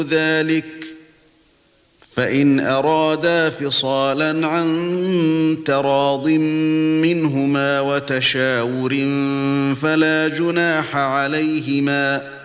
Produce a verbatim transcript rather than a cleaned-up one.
ذلك فإن أرادا فصالا عن تراض منهما وتشاور فلا جناح عليهما